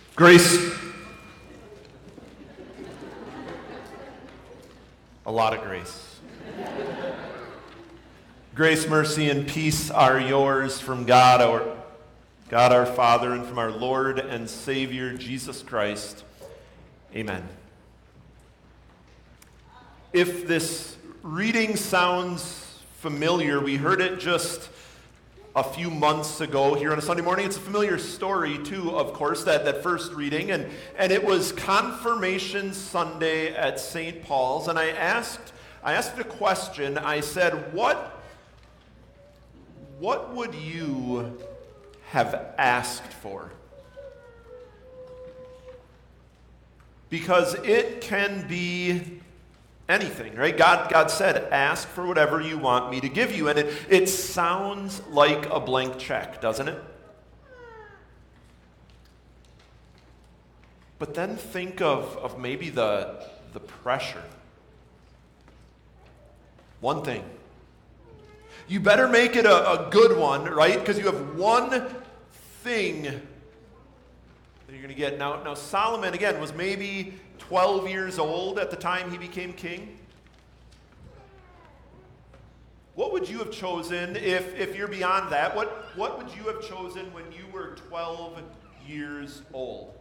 Grace. A lot of grace. Grace, mercy, and peace are yours from God our Father, and from our Lord and Savior, Jesus Christ. Amen. If this reading sounds familiar, we heard it just a few months ago here on a Sunday morning. It's a familiar story too, of course, that first reading, and it was Confirmation Sunday at St. Paul's, and I asked a question. I said, what would you have asked for? Because it can be anything, right? God said, ask for whatever you want me to give you. And it sounds like a blank check, doesn't it? But then think of maybe the pressure. One thing. You better make it a good one, right? Because you have one thing that you're going to get. Now Solomon, again, was maybe 12 years old at the time he became king. What would you have chosen if you're beyond that? What would you have chosen when you were 12 years old?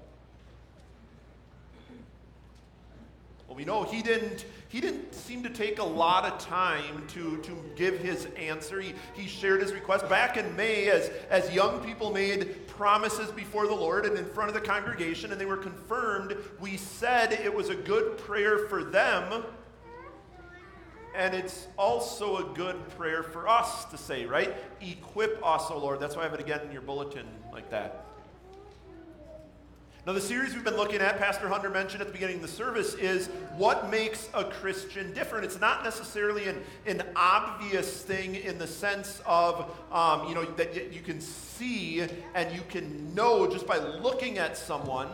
Well, we know he didn't seem to take a lot of time to give his answer. He shared his request back in May as young people made promises before the Lord and in front of the congregation, and they were confirmed. We said it was a good prayer for them, and it's also a good prayer for us to say, right? Equip us, O Lord. That's why I have it again in your bulletin like that. Now, the series we've been looking at, Pastor Hunter mentioned at the beginning of the service, is what makes a Christian different. It's not necessarily an obvious thing in the sense of, that you can see and you can know just by looking at someone.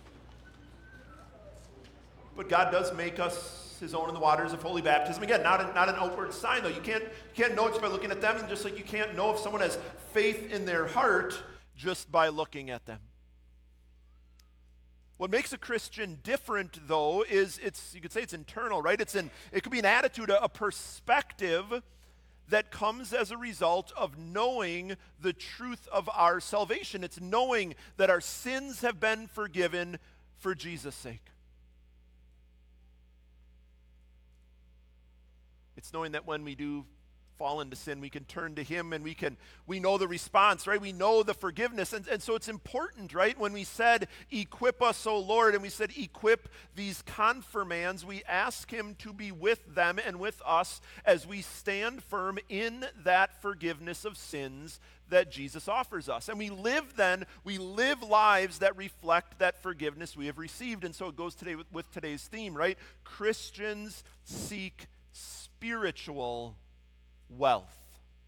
But God does make us his own in the waters of holy baptism. Again, not an outward sign, though. You can't know it just by looking at them, and just like you can't know if someone has faith in their heart just by looking at them. What makes a Christian different, though, is you could say it's internal, right? It could be an attitude, a perspective that comes as a result of knowing the truth of our salvation. It's knowing that our sins have been forgiven for Jesus' sake. It's knowing that when we do fall into sin, we can turn to him and we know the response, right? We know the forgiveness. And so it's important, right? When we said, equip us, O Lord, and we said, equip these confirmands, we ask him to be with them and with us as we stand firm in that forgiveness of sins that Jesus offers us. And we live lives that reflect that forgiveness we have received. And so it goes today with today's theme, right? Christians seek spiritual wealth.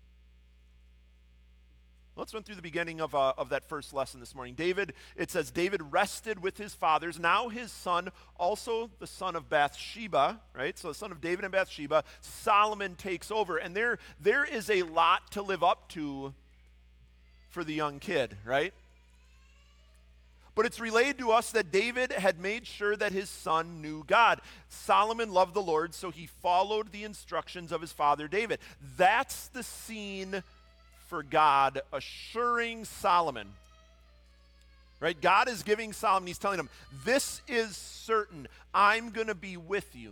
Let's run through the beginning of that first lesson this morning. It says, David rested with his fathers. Now his son, also the son of Bathsheba, right? So the son of David and Bathsheba, Solomon takes over. And there is a lot to live up to for the young kid, right? But it's relayed to us that David had made sure that his son knew God. Solomon loved the Lord, so he followed the instructions of his father David. That's the scene for God assuring Solomon. Right? God is giving Solomon, he's telling him, this is certain. I'm going to be with you.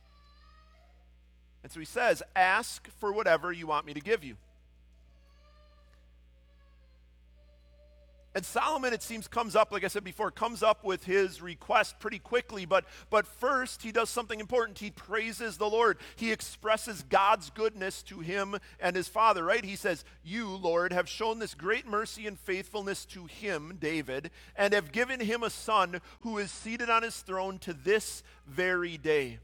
And so he says, ask for whatever you want me to give you. And Solomon, it seems, comes up, like I said before, comes up with his request pretty quickly. But first, he does something important. He praises the Lord. He expresses God's goodness to him and his father, right? He says, you, Lord, have shown this great mercy and faithfulness to him, David, and have given him a son who is seated on his throne to this very day.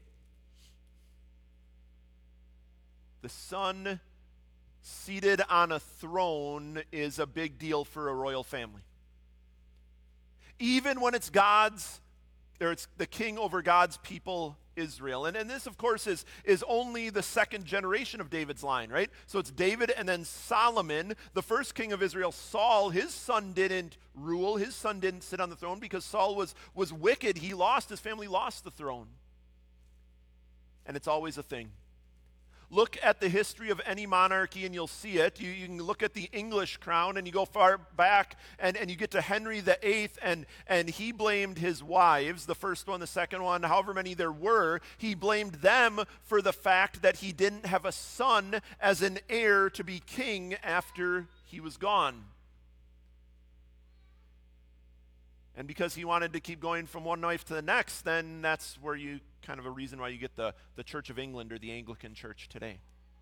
The son seated on a throne is a big deal for a royal family. Even when it's the king over God's people Israel. And this, of course, is only the second generation of David's line, right? So it's David and then Solomon, the first king of Israel. Saul, his son didn't rule. His son didn't sit on the throne because Saul was wicked. He lost, his family lost the throne. And it's always a thing. Look at the history of any monarchy and you'll see it. You can look at the English crown and you go far back and you get to Henry VIII and he blamed his wives, the first one, the second one, however many there were. He blamed them for the fact that he didn't have a son as an heir to be king after he was gone. And because he wanted to keep going from one wife to the next, then that's where you kind of a reason why you get the Church of England or the Anglican Church today.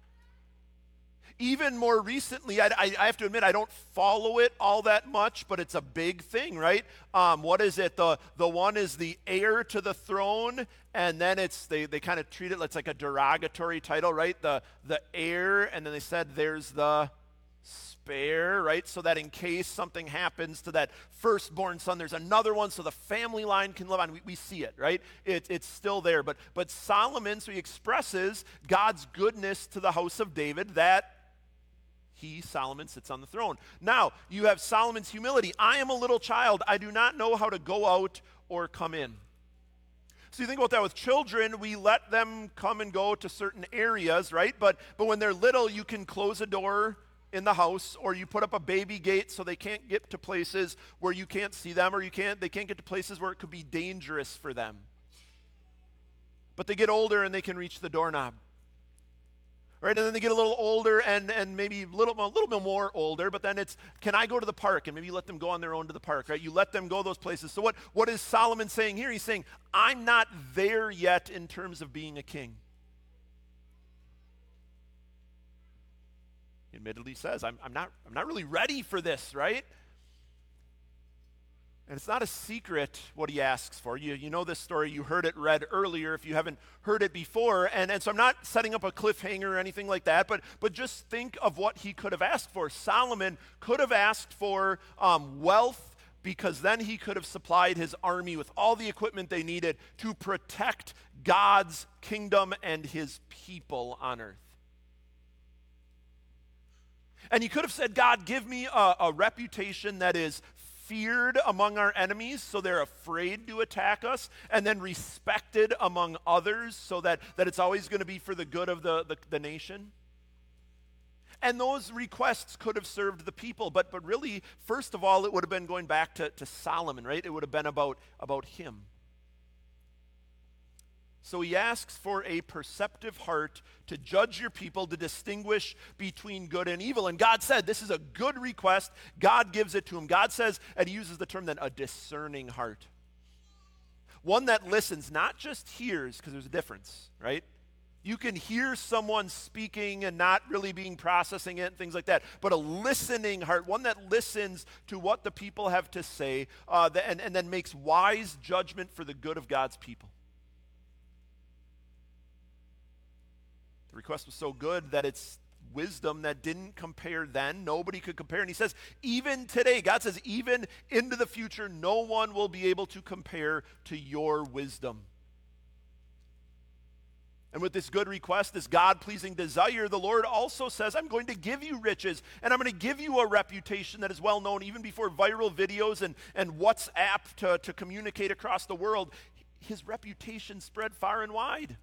Even more recently, I have to admit, I don't follow it all that much, but it's a big thing, right? What is it? The one is the heir to the throne, and then they kind of treat it like a derogatory title, right? The heir, and then they said there's the spare, right? So that in case something happens to that firstborn son, there's another one so the family line can live on. We see it, right? It's still there. But Solomon, so he expresses God's goodness to the house of David that Solomon, sits on the throne. Now, you have Solomon's humility. I am a little child. I do not know how to go out or come in. So you think about that with children, we let them come and go to certain areas, right? But when they're little, you can close a door in the house, or you put up a baby gate so they can't get to places where you can't see them, or they can't get to places where it could be dangerous for them. But they get older and they can reach the doorknob. Right? And then they get a little older and maybe a little bit more older, but then it's, can I go to the park? And maybe you let them go on their own to the park, right? You let them go those places. So what is Solomon saying here? He's saying, I'm not there yet in terms of being a king. He admittedly says, I'm not really ready for this, right? And it's not a secret what he asks for. You know this story. You heard it read earlier if you haven't heard it before. And so I'm not setting up a cliffhanger or anything like that, but just think of what he could have asked for. Solomon could have asked for wealth, because then he could have supplied his army with all the equipment they needed to protect God's kingdom and his people on earth. And he could have said, God, give me a reputation that is feared among our enemies, so they're afraid to attack us, and then respected among others, so that it's always going to be for the good of the nation. And those requests could have served the people, but really, first of all, it would have been going back to Solomon, right? It would have been about him. So he asks for a perceptive heart to judge your people, to distinguish between good and evil. And God said, this is a good request. God gives it to him. God says, and he uses the term then, a discerning heart. One that listens, not just hears, because there's a difference, right? You can hear someone speaking and not really being processing it and things like that. But a listening heart, one that listens to what the people have to say and then makes wise judgment for the good of God's people. The request was so good that it's wisdom that didn't compare then. Nobody could compare. And he says, even today, God says, even into the future, no one will be able to compare to your wisdom. And with this good request, this God-pleasing desire, the Lord also says, I'm going to give you riches, and I'm going to give you a reputation that is well known even before viral videos and WhatsApp to communicate across the world. His reputation spread far and wide.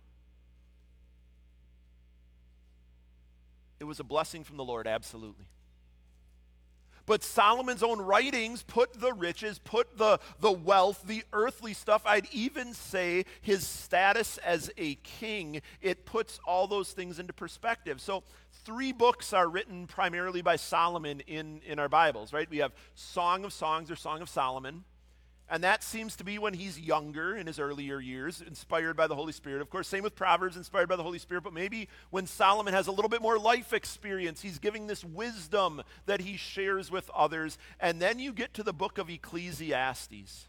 It was a blessing from the Lord, absolutely. But Solomon's own writings put the riches, put the wealth, the earthly stuff, I'd even say his status as a king, it puts all those things into perspective. So 3 books are written primarily by Solomon in our Bibles, right? We have Song of Songs or Song of Solomon. And that seems to be when he's younger, in his earlier years, inspired by the Holy Spirit. Of course, same with Proverbs, inspired by the Holy Spirit. But maybe when Solomon has a little bit more life experience, he's giving this wisdom that he shares with others. And then you get to the book of Ecclesiastes.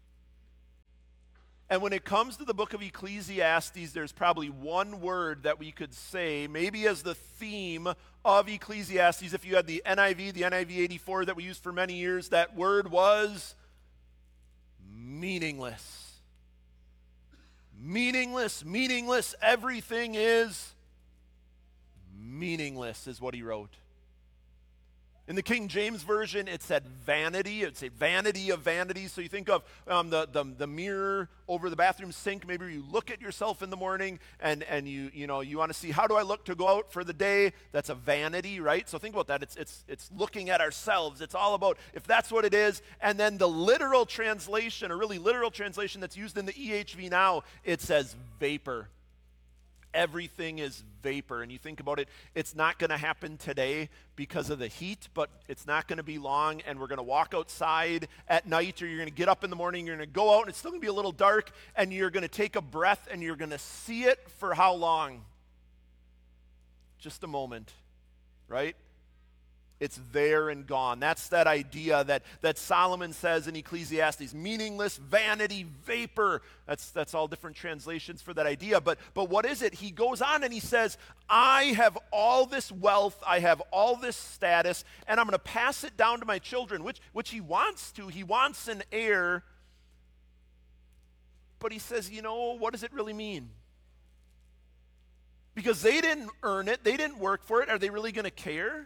And when it comes to the book of Ecclesiastes, there's probably one word that we could say, maybe as the theme of Ecclesiastes. If you had the NIV 84 that we used for many years, that word was meaningless. Meaningless, meaningless, everything is meaningless, is what he wrote. In the King James Version, it said vanity. It would say vanity of vanities. So you think of the mirror over the bathroom sink. Maybe you look at yourself in the morning and you want to see, how do I look to go out for the day? That's a vanity, right? So think about that. It's looking at ourselves. It's all about, if that's what it is. And then the literal translation, a really literal translation that's used in the EHV now, it says vapor. Everything is vapor. And you think about it, it's not going to happen today because of the heat, but it's not going to be long, and we're going to walk outside at night, or you're going to get up in the morning, you're going to go out, and it's still going to be a little dark, and you're going to take a breath, and you're going to see it for how long? Just a moment, right? It's there and gone. That's that idea that Solomon says in Ecclesiastes, meaningless, vanity, vapor. That's all different translations for that idea. But what is it? He goes on and he says, I have all this wealth, I have all this status, and I'm going to pass it down to my children, which he wants to. He wants an heir. But he says, what does it really mean? Because they didn't earn it, they didn't work for it. Are they really going to care?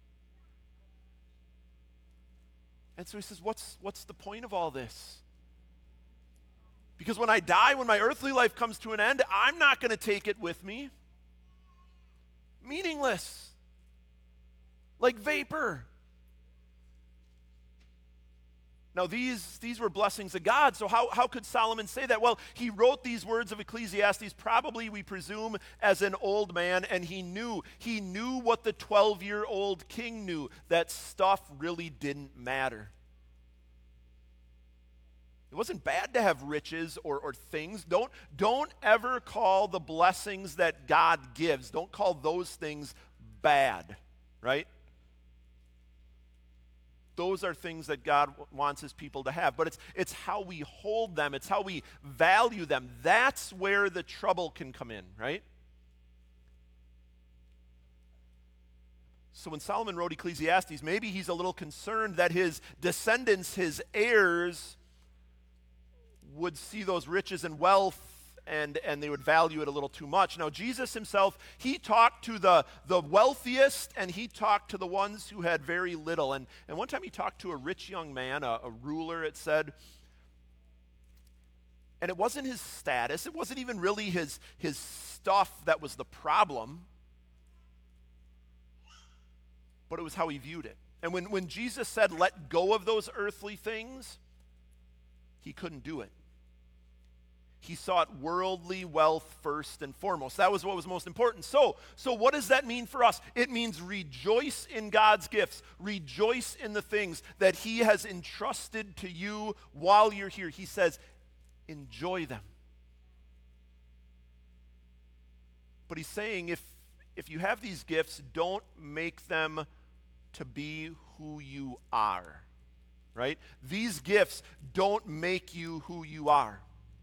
And so he says, what's the point of all this? Because when I die, when my earthly life comes to an end, I'm not going to take it with me. Meaningless. Like vapor. Now, these were blessings of God, so how could Solomon say that? Well, he wrote these words of Ecclesiastes, probably, we presume, as an old man, and he knew what the 12-year-old king knew, that stuff really didn't matter. It wasn't bad to have riches or things. Don't ever call the blessings that God gives, don't call those things bad, right? Those are things that God wants his people to have. But it's how we hold them. It's how we value them. That's where the trouble can come in, right? So when Solomon wrote Ecclesiastes, maybe he's a little concerned that his descendants, his heirs, would see those riches and wealth and they would value it a little too much. Now, Jesus himself, he talked to the wealthiest, and he talked to the ones who had very little. And one time he talked to a rich young man, a ruler, it said. And it wasn't his status. It wasn't even really his stuff that was the problem. But it was how he viewed it. And when Jesus said, let go of those earthly things, he couldn't do it. He sought worldly wealth first and foremost. That was what was most important. So what does that mean for us? It means rejoice in God's gifts. Rejoice in the things that he has entrusted to you while you're here. He says, enjoy them. But he's saying if you have these gifts, don't make them to be who you are, right? These gifts don't make you who you are.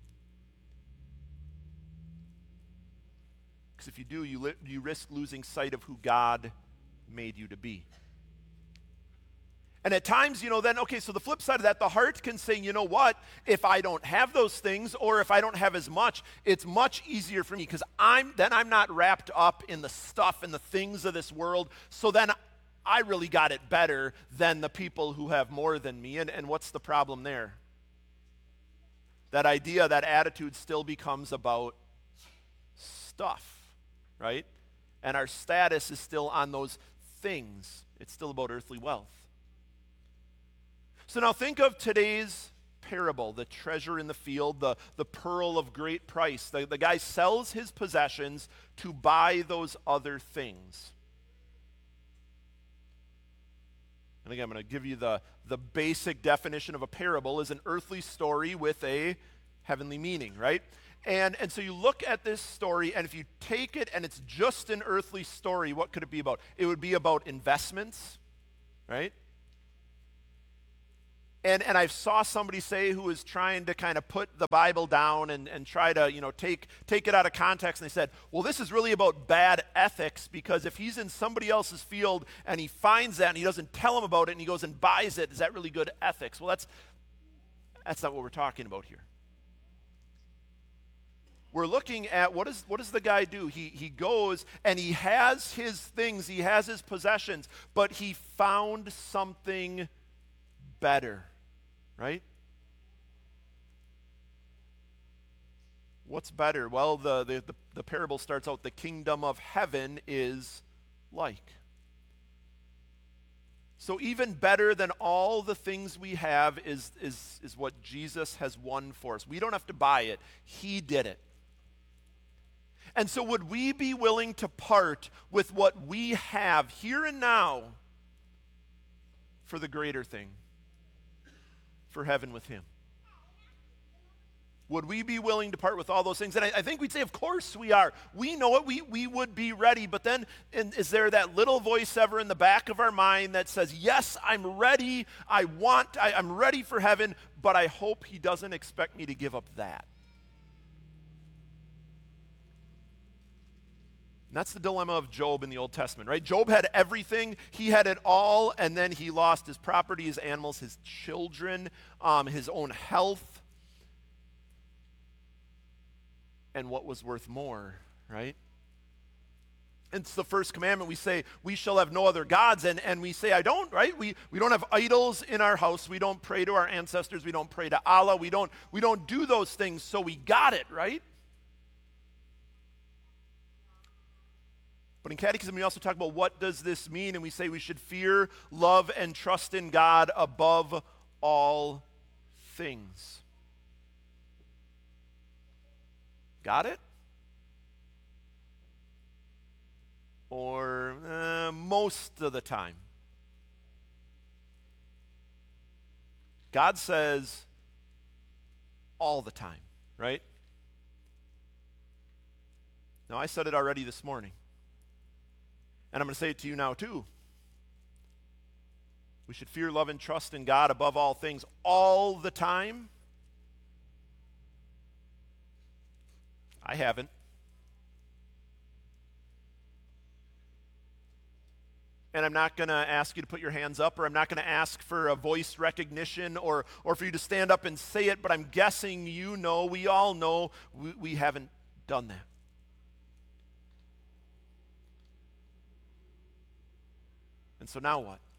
Because if you do, you risk losing sight of who God made you to be. And at times, then, okay, so the flip side of that, the heart can say, you know what, if I don't have those things, or if I don't have as much, it's much easier for me, because I'm not wrapped up in the stuff and the things of this world, so then I really got it better than the people who have more than me. And what's the problem there? That idea, that attitude still becomes about stuff. Right? And our status is still on those things. It's still about earthly wealth. So now think of today's parable, the treasure in the field, the pearl of great price. The guy sells his possessions to buy those other things. And again, I'm going to give you the basic definition of a parable is an earthly story with a heavenly meaning, right? And so you look at this story, and if you take it and it's just an earthly story, what could it be about? It would be about investments, right? And I saw somebody say who was trying to kind of put the Bible down and try to, take it out of context, and they said, well, this is really about bad ethics, because if he's in somebody else's field and he finds that and he doesn't tell him about it and he goes and buys it, is that really good ethics? Well, that's not what we're talking about here. we're looking at what does the guy do? He goes and he has his things, he has his possessions, but he found something better, right? What's better? Well, the parable starts out, the kingdom of heaven is like. So even better than all the things we have is what Jesus has won for us. We don't have to buy it. He did it. And so would we be willing to part with what we have here and now for the greater thing, for heaven with him? Would we be willing to part with all those things? And I think we'd say, of course we are. We know it. We would be ready. But then is there that little voice ever in the back of our mind that says, yes, I'm ready. I'm ready for heaven, but I hope he doesn't expect me to give up that. And that's the dilemma of Job in the Old Testament, right? Job had everything. He had it all, and then he lost his property, his animals, his children, his own health. And what was worth more, right? It's the first commandment. We say, we shall have no other gods. And we say, I don't, right? We don't have idols in our house. We don't pray to our ancestors. We don't pray to Allah. We don't do those things, so we got it, right? But in Catechism, we also talk about what does this mean? And we say we should fear, love, and trust in God above all things. Got it? Or most of the time. God says all the time, right? Now, I said it already this morning, and I'm going to say it to you now too. We should fear, love, and trust in God above all things all the time. I haven't. And I'm not going to ask you to put your hands up, or I'm not going to ask for a voice recognition or for you to stand up and say it, but I'm guessing we all know we haven't done that. And so now what?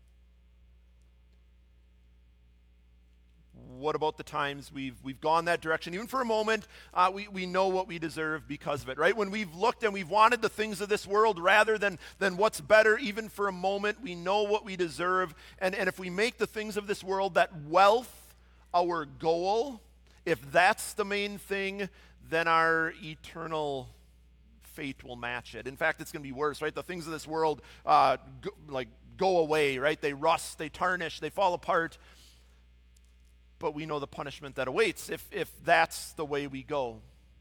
What about the times we've gone that direction? Even for a moment, we know what we deserve because of it, right? When we've looked and we've wanted the things of this world rather than what's better, even for a moment, we know what we deserve. And if we make the things of this world, that wealth, our goal, if that's the main thing, then our eternal fate will match it. In fact, it's going to be worse, right? The things of this world go away, right? They rust, they tarnish, they fall apart. But we know the punishment that awaits if that's the way we go.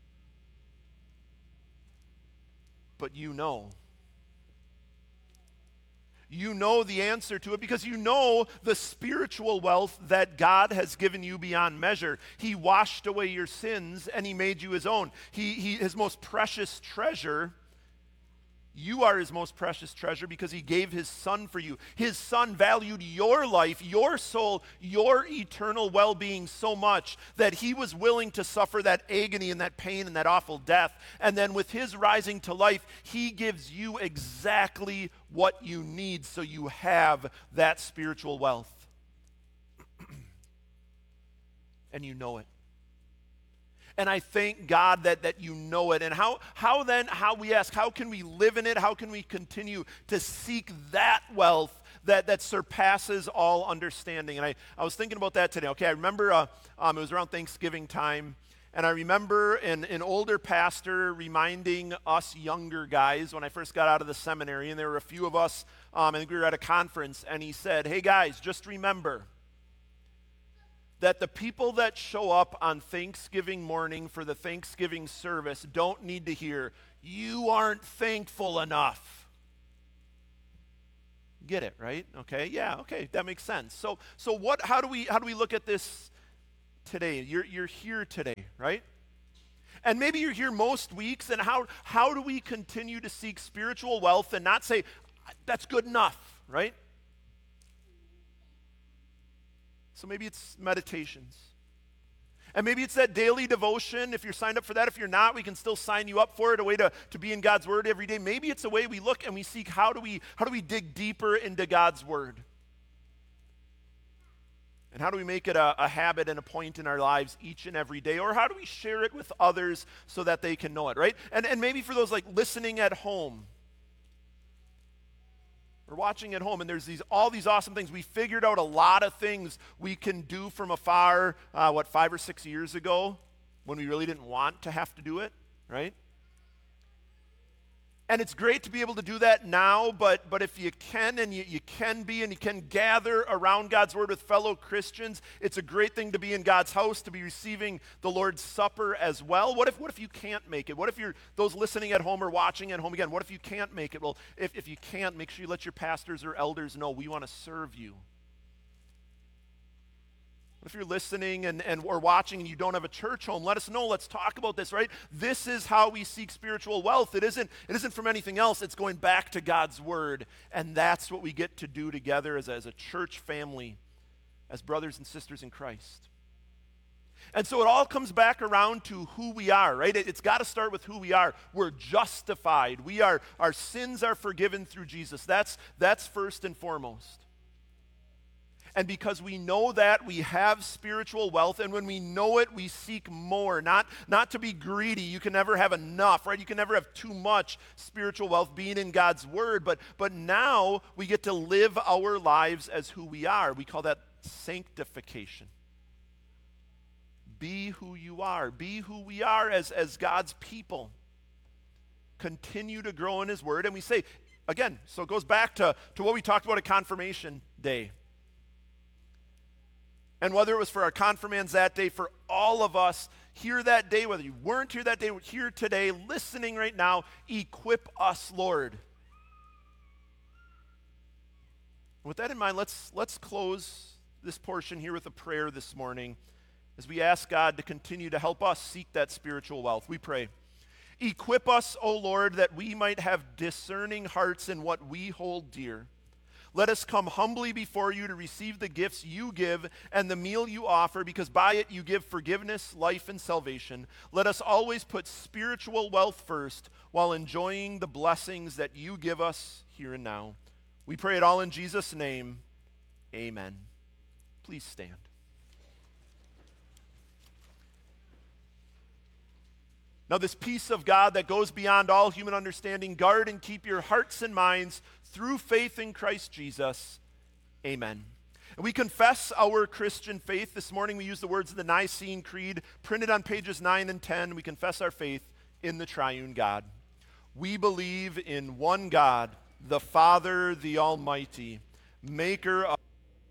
But you know the answer to it because you know the spiritual wealth that God has given you beyond measure. He washed away your sins and he made you his own. His most precious treasure. You are his most precious treasure because he gave his son for you. His son valued your life, your soul, your eternal well-being so much that he was willing to suffer that agony and that pain and that awful death. And then with his rising to life, he gives you exactly what you need so you have that spiritual wealth. And you know it. And I thank God that you know it. And how we ask, how can we live in it? How can we continue to seek that wealth that surpasses all understanding? And I was thinking about that today. Okay, I remember it was around Thanksgiving time, and I remember an older pastor reminding us younger guys when I first got out of the seminary, and there were a few of us, I think we were at a conference, and he said, hey guys, just remember that the people that show up on Thanksgiving morning for the Thanksgiving service don't need to hear, you aren't thankful enough. Get it, right? Okay, yeah, okay, that makes sense. So how do we look at this today? You're here today, right? And maybe you're here most weeks, and how do we continue to seek spiritual wealth and not say, that's good enough, right? So maybe it's meditations. And maybe it's that daily devotion. If you're signed up for that, if you're not, we can still sign you up for it, a way to be in God's Word every day. Maybe it's a way we look and we seek how do we dig deeper into God's Word? And how do we make it a habit and a point in our lives each and every day? Or how do we share it with others so that they can know it, right? And maybe for those like listening at home, or watching at home, and there's all these awesome things. We figured out a lot of things we can do from afar, 5 or 6 years ago, when we really didn't want to have to do it, right? And it's great to be able to do that now, but if you can, and you can gather around God's Word with fellow Christians, it's a great thing to be in God's house, to be receiving the Lord's Supper as well. What if you can't make it? What if you're those listening at home or watching at home again? What if you can't make it? Well, if you can't, make sure you let your pastors or elders know we want to serve you. If you're listening or watching and you don't have a church home, let us know. Let's talk about this, right? This is how we seek spiritual wealth. It isn't from anything else. It's going back to God's Word. And that's what we get to do together as a church family, as brothers and sisters in Christ. And so it all comes back around to who we are, right? It's got to start with who we are. We're justified. Our sins are forgiven through Jesus. That's first and foremost. And because we know that, we have spiritual wealth, and when we know it, we seek more. Not to be greedy. You can never have enough, right? You can never have too much spiritual wealth being in God's Word, but now we get to live our lives as who we are. We call that sanctification. Be who you are. Be who we are as God's people. Continue to grow in His Word. And we say, again, so it goes back to what we talked about at Confirmation Day. And whether it was for our confirmands that day, for all of us here that day, whether you weren't here that day, here today, listening right now, equip us, Lord. With that in mind, let's close this portion here with a prayer this morning as we ask God to continue to help us seek that spiritual wealth. We pray. Equip us, O Lord, that we might have discerning hearts in what we hold dear. Let us come humbly before you to receive the gifts you give and the meal you offer, because by it you give forgiveness, life, and salvation. Let us always put spiritual wealth first while enjoying the blessings that you give us here and now. We pray it all in Jesus' name. Amen. Please stand. Now, this peace of God that goes beyond all human understanding, guard and keep your hearts and minds through faith in Christ Jesus. Amen. And we confess our Christian faith. This morning we use the words of the Nicene Creed printed on pages 9 and 10. We confess our faith in the triune God. We believe in one God, the Father, the Almighty, maker of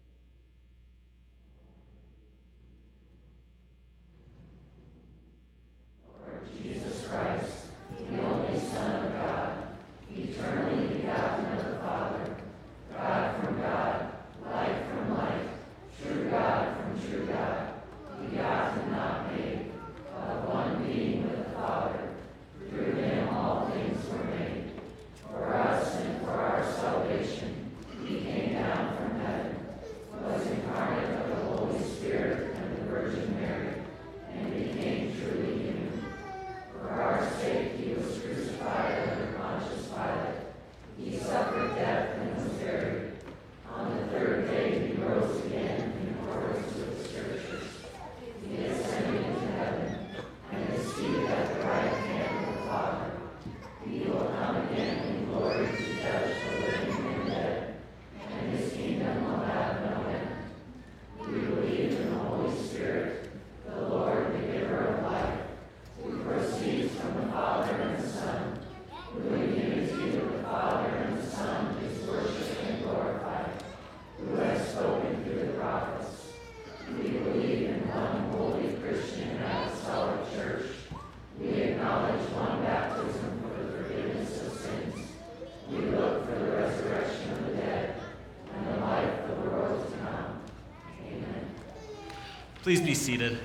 Please be seated.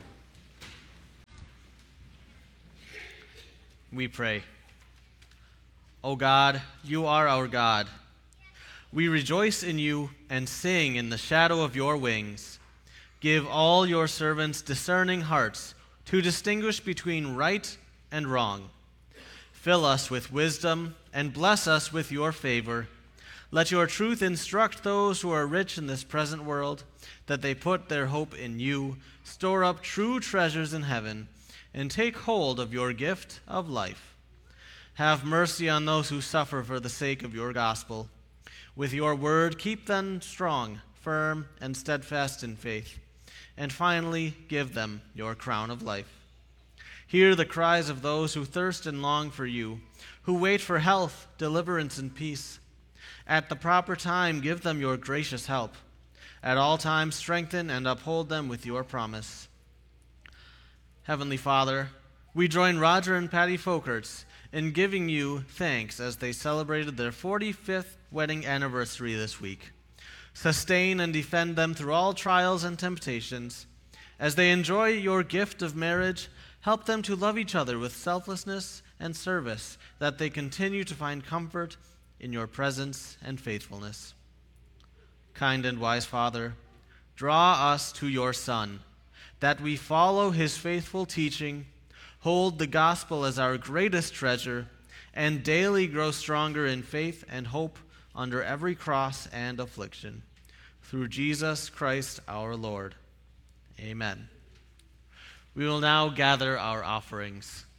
We pray. O God, you are our God. We rejoice in you and sing in the shadow of your wings. give all your servants discerning hearts to distinguish between right and wrong. Fill us with wisdom and bless us with your favor. Let your truth instruct those who are rich in this present world, that they put their hope in you, store up true treasures in heaven, and take hold of your gift of life. Have mercy on those who suffer for the sake of your gospel. With your word, keep them strong, firm, and steadfast in faith. And finally, give them your crown of life. Hear the cries of those who thirst and long for you, who wait for health, deliverance, and peace. At the proper time, give them your gracious help. At all times, strengthen and uphold them with your promise. Heavenly Father, we join Roger and Patty Folkerts in giving you thanks as they celebrated their 45th wedding anniversary this week. Sustain and defend them through all trials and temptations. As they enjoy your gift of marriage, help them to love each other with selflessness and service, that they continue to find comfort in your presence and faithfulness. Kind and wise Father, draw us to your Son, that we follow his faithful teaching, hold the gospel as our greatest treasure, and daily grow stronger in faith and hope under every cross and affliction. Through Jesus Christ our Lord. Amen. We will now gather our offerings.